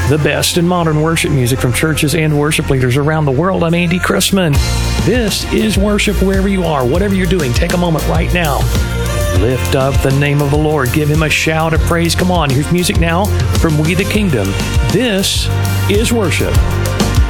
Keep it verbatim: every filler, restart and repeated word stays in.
the best in modern worship music from churches and worship leaders around the world. I'm Andy Chrisman. This is worship wherever you are, whatever you're doing. Take a moment right now. Lift up the name of the Lord. Give him a shout of praise. Come on, here's music now from We the Kingdom. This is worship.